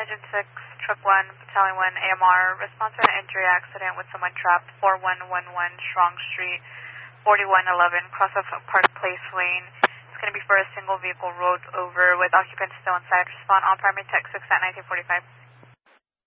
Engine 6, Truck 1, Battalion 1, AMR, response to an injury accident with someone trapped, 4111 Strong Street, 4111, cross of Park Place Lane. It's going to be for a single vehicle rolled over with occupants still inside. Respond on primary tech 6 at 1945.